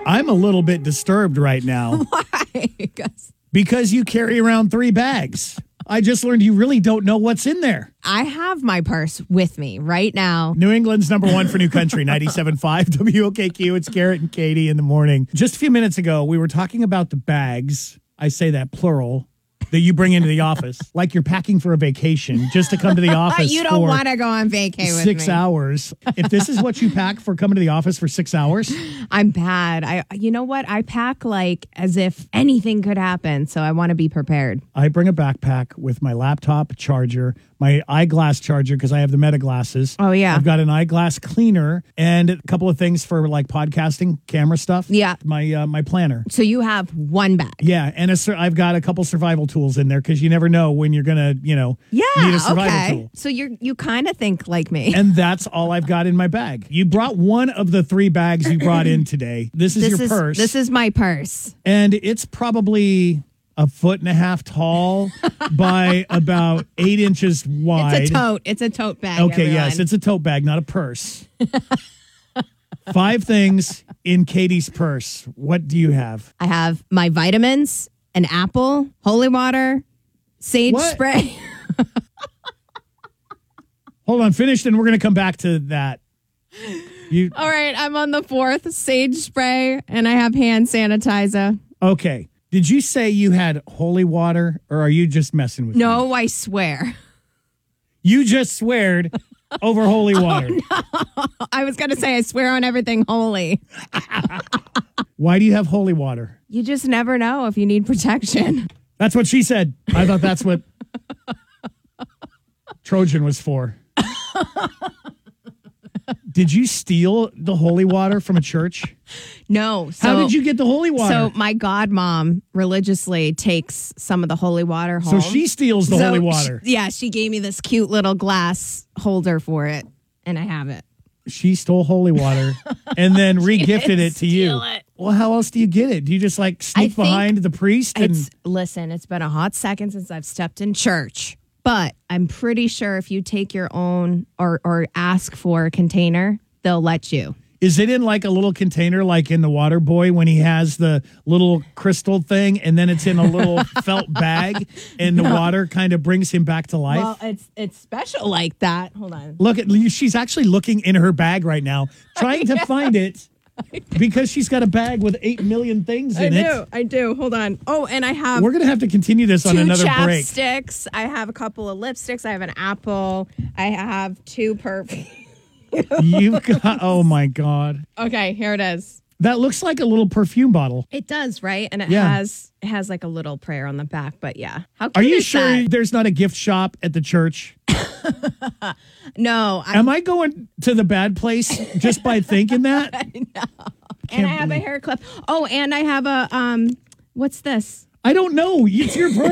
I'm a little bit disturbed right now. Why? Because you carry around 3 bags. I just learned you really don't know what's in there. I have my purse with me right now. New England's number 1 for New Country, 97.5 WOKQ. It's Garrett and Katie in the morning. Just a few minutes ago, we were talking about the bags. I say that plural. That you bring into the office, like you're packing for a vacation just to come to the office. You don't want to go on vacay with 6 me. hours. If this is what you pack for coming to the office for 6 hours, I'm bad. You know what? I pack like as if anything could happen, so I want to be prepared. I bring a backpack with my laptop charger, my eyeglass charger because I have the Meta glasses. Oh, yeah. I've got an eyeglass cleaner and a couple of things for like podcasting, camera stuff. Yeah. My planner. So you have one bag. Yeah, and I've got a couple survival tools in there because you never know when you're gonna, need a survival tool. So you kind of think like me. And that's all I've got in my bag. You brought one of the 3 bags you brought in today. This is your purse. This is my purse. And it's probably 1.5 feet tall by about 8 inches wide. It's a tote. It's a tote bag. Okay, everyone. yes, it's a tote bag, not a purse. 5 things in Katie's purse. What do you have? I have my vitamins, an apple, holy water, sage What? spray. Hold on, finished, and we're going to come back to that. All right, I'm on the 4th, sage spray, and I have hand sanitizer. Okay. Did you say you had holy water, or are you just messing with me? No, I swear. You just sweared over holy water. Oh, no. I was going to say I swear on everything holy. Why do you have holy water? You just never know if you need protection. That's what she said. I thought that's what Trojan was for. Did you steal the holy water from a church? No. How did you get the holy water? So my godmom religiously takes some of the holy water home. So she steals the holy water. She gave me this cute little glass holder for it, and I have it. She stole holy water and then re-gifted it to you. It. Well, how else do you get it? Do you just like sneak behind the priest? Listen, it's been a hot second since I've stepped in church. But I'm pretty sure if you take your own or ask for a container, they'll let you. Is it in like a little container like in The Water Boy when he has the little crystal thing and then it's in a little felt bag and the water kind of brings him back to life? Well, it's special like that. Hold on. Look at she's actually looking in her bag right now, trying to find it because she's got a bag with 8 million things in it. I do. Hold on. Oh, and I have We're going to have to continue this on another break. 2 chapsticks. I have a couple of lipsticks. I have an apple. I have 2 perfumes. You've got, oh my God. Okay, here it is. That looks like a little perfume bottle. It does, right? And it Yeah. has like a little prayer on the back, but yeah. How Are cute you is sure that? there's not a gift shop at the church? No. Am I going to the bad place just by thinking that? No. And I have a hair clip. Oh, and I have a what's this? I don't know. It's your